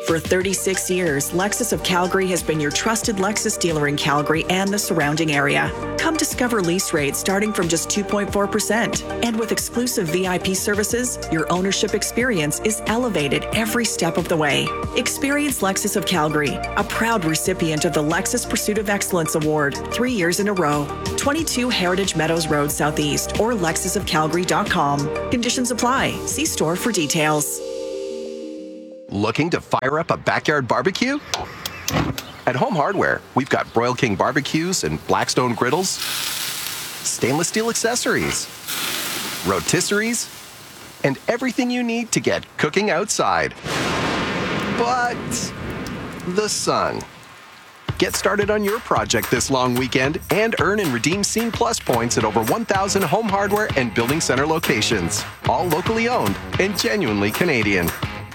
For 36 years, Lexus of Calgary has been your trusted Lexus dealer in Calgary and the surrounding area. Come discover lease rates starting from just 2.4%. And with exclusive VIP services, your ownership experience is elevated every step of the way. Experience Lexus of Calgary, a proud recipient of the Lexus Pursuit of Excellence Award 3 years in a row. 22 Heritage Meadows Road Southeast or lexusofcalgary.com. Conditions apply. See store for details. Looking to fire up a backyard barbecue? At Home Hardware, we've got Broil King barbecues and Blackstone griddles, stainless steel accessories, rotisseries, and everything you need to get cooking outside. But the sun. Get started on your project this long weekend and earn and redeem Scene Plus points at over 1,000 Home Hardware and Building Center locations. All locally owned and genuinely Canadian.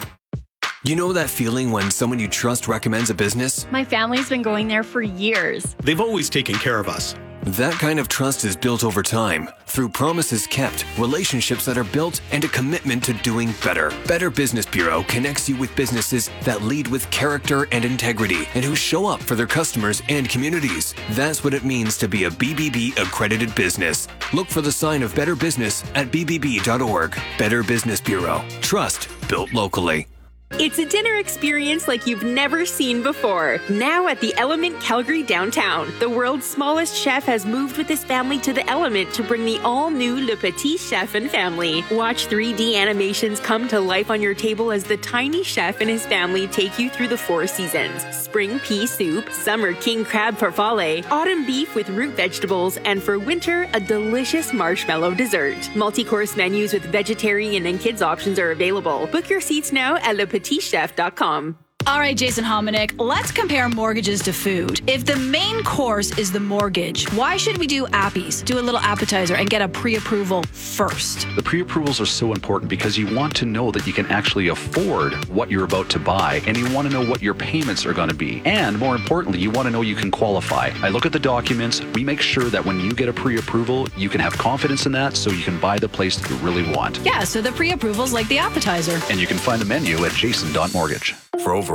You know that feeling when someone you trust recommends a business? My family's been going there for years. They've always taken care of us. That kind of trust is built over time through promises kept, relationships that are built, and a commitment to doing better. Better Business Bureau connects you with businesses that lead with character and integrity and who show up for their customers and communities. That's what it means to be a BBB accredited business. Look for the sign of Better Business at bbb.org. Better Business Bureau. Trust built locally. It's a dinner experience like you've never seen before. Now at the Element Calgary downtown, the world's smallest chef has moved with his family to the Element to bring the all-new Le Petit Chef and family. Watch 3D animations come to life on your table as the tiny chef and his family take you through the 4 seasons. Spring pea soup, summer king crab farfalle, autumn beef with root vegetables, and for winter, a delicious marshmallow dessert. Multi-course menus with vegetarian and kids options are available. Book your seats now at LePetitChef.com. All right, Jason Hominick, let's compare mortgages to food. If the main course is the mortgage, why should we do appies, do a little appetizer, and get a pre-approval first? The pre-approvals are so important because you want to know that you can actually afford what you're about to buy, and you want to know what your payments are going to be. And more importantly, you want to know you can qualify. I look at the documents. We make sure that when you get a pre-approval, you can have confidence in that so you can buy the place that you really want. Yeah, so the pre-approval's like the appetizer. And you can find the menu at jason.mortgage. For over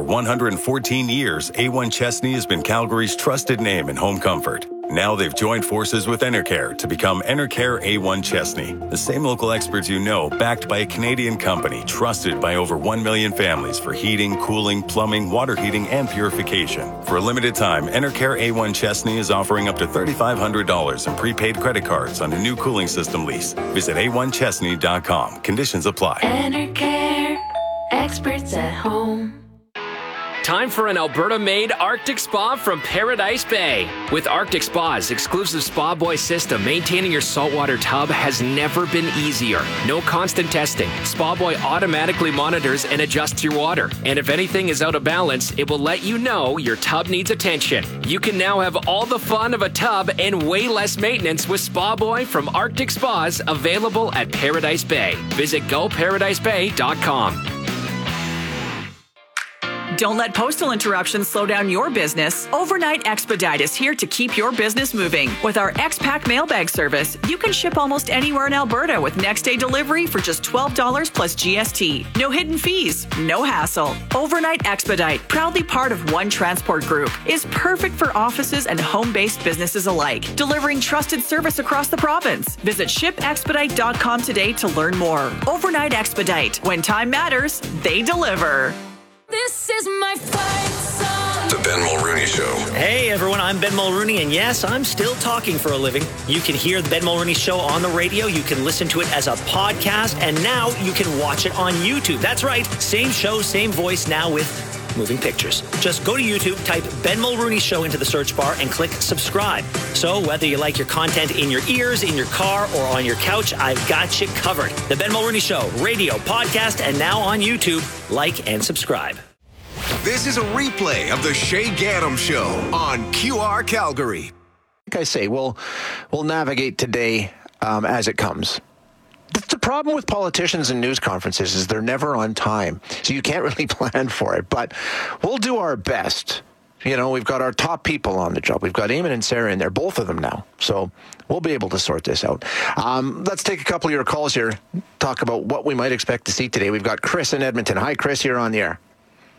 114 years, A1 Chesney has been Calgary's trusted name in home comfort. Now they've joined forces with Enercare to become Enercare A1 Chesney. The same local experts you know, backed by a Canadian company, trusted by over 1 million families for heating, cooling, plumbing, water heating, and purification. For a limited time, Enercare A1 Chesney is offering up to $3,500 in prepaid credit cards on a new cooling system lease. Visit a1chesney.com. Conditions apply. Enercare, experts at home. Time for an Alberta-made Arctic Spa from Paradise Bay. With Arctic Spa's exclusive Spa Boy system, maintaining your saltwater tub has never been easier. No constant testing. Spa Boy automatically monitors and adjusts your water. And if anything is out of balance, it will let you know your tub needs attention. You can now have all the fun of a tub and way less maintenance with Spa Boy from Arctic Spas, available at Paradise Bay. Visit goparadisebay.com. Don't let postal interruptions slow down your business. Overnight Expedite is here to keep your business moving. With our X-Pack mailbag service, you can ship almost anywhere in Alberta with next-day delivery for just $12 plus GST. No hidden fees, no hassle. Overnight Expedite, proudly part of One Transport Group, is perfect for offices and home-based businesses alike, delivering trusted service across the province. Visit shipexpedite.com today to learn more. Overnight Expedite. When time matters, they deliver. This is my fight song. The Ben Mulrooney Show. Hey everyone, I'm Ben Mulrooney, and yes, I'm still talking for a living. You can hear the Ben Mulrooney Show on the radio, you can listen to it as a podcast, and now you can watch it on YouTube. That's right, same show, same voice, now with moving pictures. Just go to YouTube, type Ben Mulrooney Show into the search bar, and click subscribe. So whether you like your content in your ears, in your car, or on your couch, I've got you covered. The Ben Mulrooney Show, radio, podcast, and now on YouTube. Like and subscribe. This is a replay of the Shay Gaddam Show on QR Calgary. Like I say, we'll navigate today as it comes. The problem with politicians and news conferences is they're never on time, so you can't really plan for it. But we'll do our best. You know, we've got our top people on the job. We've got Eamon and Sarah in there, both of them now. So we'll be able to sort this out. Let's take a couple of your calls here, talk about what we might expect to see today. We've got Chris in Edmonton. Hi, Chris, you're on the air.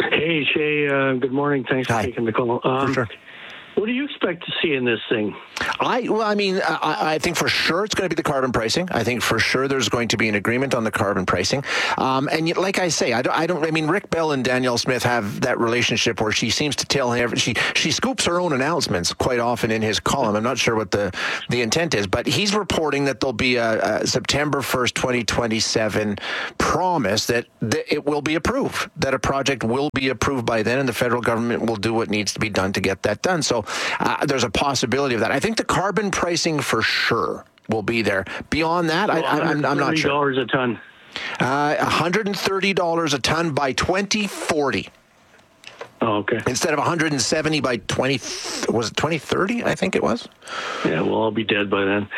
Hey, Shay. Good morning. Thanks for taking the call. For sure. What do you expect to see in this thing? I think for sure it's going to be the carbon pricing. I think for sure there's going to be an agreement on the carbon pricing. And yet, like I say, I mean, Rick Bell and Danielle Smith have that relationship where she seems to tell him, she scoops her own announcements quite often in his column. I'm not sure what the intent is, but he's reporting that there'll be a September 1st, 2027 promise that it will be approved, that a project will be approved by then, and the federal government will do what needs to be done to get that done. So there's a possibility of that. I think the carbon pricing for sure will be there. Beyond that, I'm not sure. $130 a ton. $130 a ton by 2040. Oh, okay. Instead of 170 by 2030, I think it was. Yeah, well, I'll be dead by then.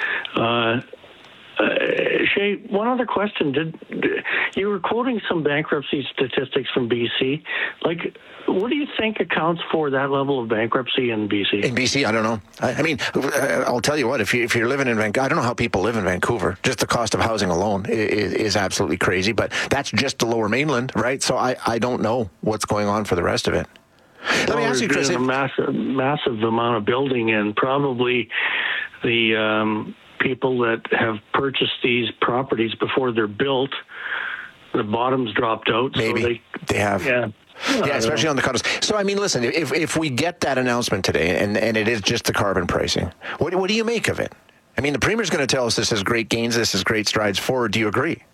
Shay, one other question. You were quoting some bankruptcy statistics from BC. Like, what do you think accounts for that level of bankruptcy in BC? In BC, I don't know. I mean, I'll tell you what, if you're living in Vancouver, I don't know how people live in Vancouver. Just the cost of housing alone is absolutely crazy, but that's just the Lower Mainland, right? So I don't know what's going on for the rest of it. Let me ask you, Chris. There's a massive amount of building, and probably the people that have purchased these properties before they're built, the bottoms dropped out. Maybe so they have. Yeah. Yeah, especially on the condos. So, I mean, listen, if we get that announcement today, and it is just the carbon pricing, what do you make of it? I mean, the Premier's going to tell us this is great gains, this is great strides forward. Do you agree?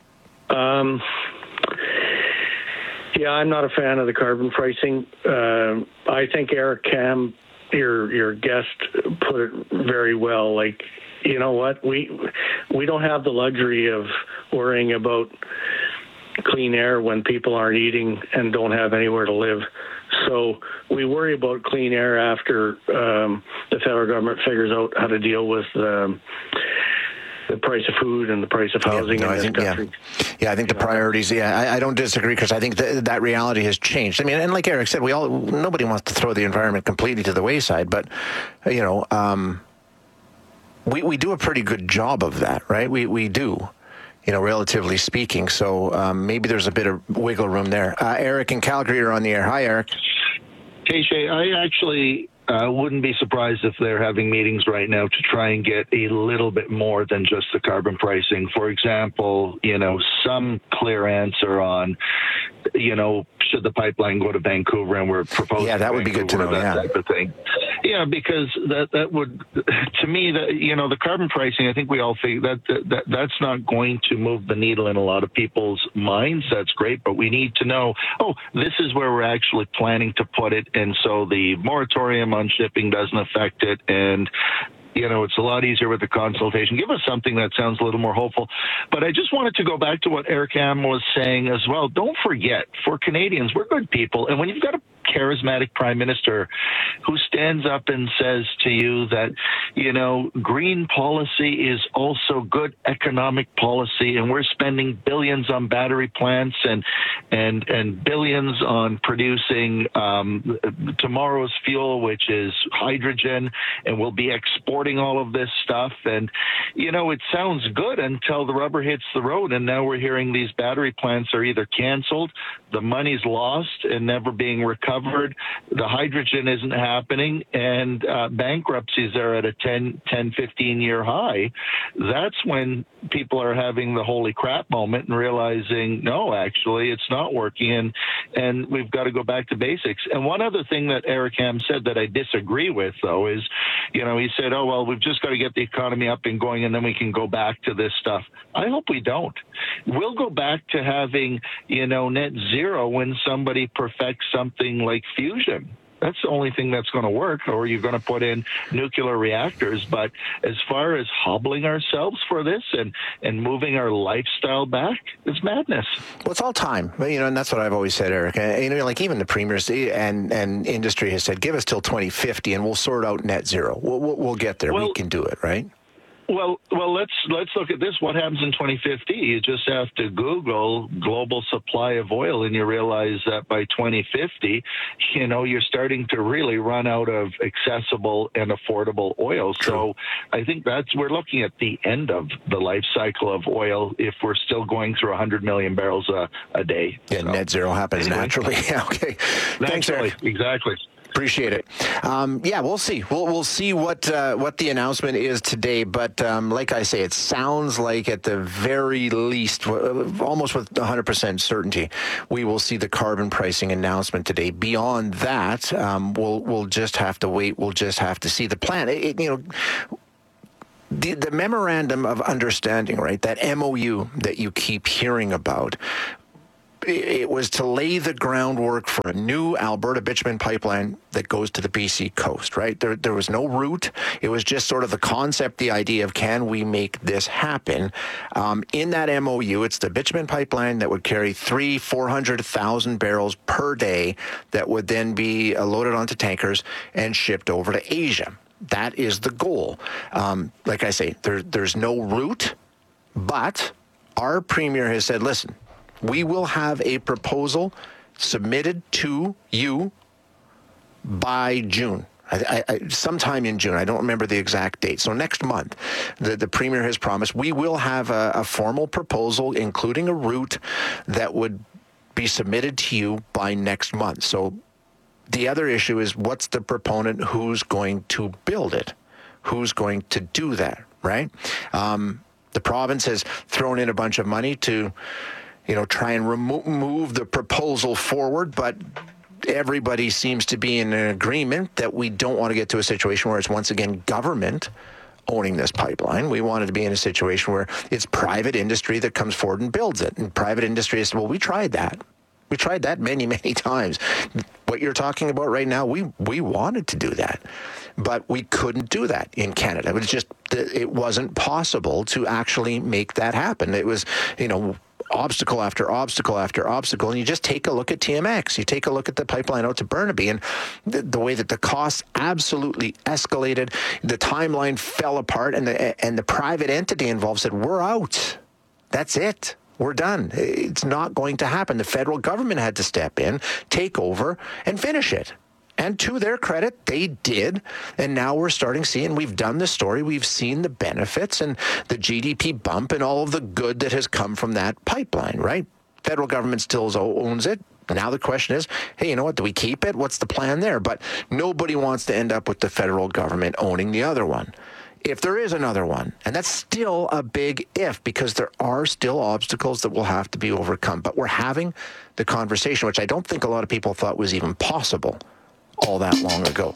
Yeah, I'm not a fan of the carbon pricing. I think Eric Kam, your guest, put it very well. Like, you know what? We don't have the luxury of worrying about clean air when people aren't eating and don't have anywhere to live. So we worry about clean air after the federal government figures out how to deal with the price of food and the price of housing in this country. I think the priorities, I don't disagree, because I think that reality has changed. I mean, and like Eric said, nobody wants to throw the environment completely to the wayside, but, you know, we do a pretty good job of that, right? We do, you know, relatively speaking. So maybe there's a bit of wiggle room there. Eric in Calgary are on the air. Hi, Eric. Hey, Shay. I actually wouldn't be surprised if they're having meetings right now to try and get a little bit more than just the carbon pricing. For example, you know, some clear answer on, you know, should the pipeline go to Vancouver, and we're proposing. Yeah, that would be good to know. That type of thing. Yeah, because that would, to me, you know, the carbon pricing, I think we all think that's not going to move the needle in a lot of people's minds. That's great, but we need to know, this is where we're actually planning to put it, and so the moratorium on shipping doesn't affect it, and you know, it's a lot easier with the consultation. Give us something that sounds a little more hopeful. But I just wanted to go back to what Eric Kam was saying as well. Don't forget, for Canadians, we're good people. And when you've got a charismatic prime minister who stands up and says to you that, you know, green policy is also good economic policy, and we're spending billions on battery plants and billions on producing tomorrow's fuel, which is hydrogen, and we'll be exporting all of this stuff. And, you know, it sounds good until the rubber hits the road, and now we're hearing these battery plants are either canceled, the money's lost and never being recovered, the hydrogen isn't happening, and bankruptcies are at a 10-15-year high. That's when people are having the holy crap moment and realizing, no, actually, it's not working, and we've got to go back to basics. And one other thing that Eric Ham said that I disagree with, though, is, you know, he said, oh, well, we've just got to get the economy up and going, and then we can go back to this stuff. I hope we don't. We'll go back to having, you know, net zero when somebody perfects something like fusion. That's the only thing that's going to work, or you're going to put in nuclear reactors. But as far as hobbling ourselves for this and moving our lifestyle back, it's madness. Well, it's all time, you know, and that's what I've always said, Eric. You know, like even the premiers and industry has said, give us till 2050 and we'll sort out net zero. We'll get there. We can do it, right? Well, let's look at this. What happens in 2050? You just have to Google global supply of oil, and you realize that by 2050, you're starting to really run out of accessible and affordable oil. So I think we're looking at the end of the life cycle of oil if we're still going through 100 million barrels a day. Yeah, so, net zero happens naturally. Yeah, okay. Thanks, Eric. Exactly. Appreciate it. We'll see. We'll see what the announcement is today. But like I say, it sounds like at the very least, almost with 100% certainty, we will see the carbon pricing announcement today. Beyond that, we'll just have to wait. We'll just have to see the plan. The memorandum of understanding, right? That MOU that you keep hearing about. It was to lay the groundwork for a new Alberta bitumen pipeline that goes to the BC coast, right? There was no route. It was just sort of the concept, the idea of can we make this happen? In that MOU, it's the bitumen pipeline that would carry 400,000 barrels per day that would then be loaded onto tankers and shipped over to Asia. That is the goal. Like I say, there's no route, but our premier has said, listen, we will have a proposal submitted to you by June. Sometime in June. I don't remember the exact date. So next month, the Premier has promised we will have a formal proposal, including a route that would be submitted to you by next month. So the other issue is what's the proponent? Who's going to build it? Who's going to do that, right? The province has thrown in a bunch of money to try and move the proposal forward, but everybody seems to be in an agreement that we don't want to get to a situation where it's once again government owning this pipeline. We wanted to be in a situation where it's private industry that comes forward and builds it. And private industry is, well, we tried that. We tried that many, many times. What you're talking about right now, we wanted to do that, but we couldn't do that in Canada. It was just, it wasn't possible to actually make that happen. It was, obstacle after obstacle after obstacle. And you just take a look at TMX. You take a look at the pipeline out to Burnaby and the way that the costs absolutely escalated. The timeline fell apart and the private entity involved said, we're out. That's it. We're done. It's not going to happen. The federal government had to step in, take over, and finish it. And to their credit, they did. And now we're starting to see, and we've done the story, we've seen the benefits and the GDP bump and all of the good that has come from that pipeline, right? Federal government still owns it. Now the question is, hey, you know what? Do we keep it? What's the plan there? But nobody wants to end up with the federal government owning the other one. If there is another one, and that's still a big if, because there are still obstacles that will have to be overcome. But we're having the conversation, which I don't think a lot of people thought was even possible all that long ago.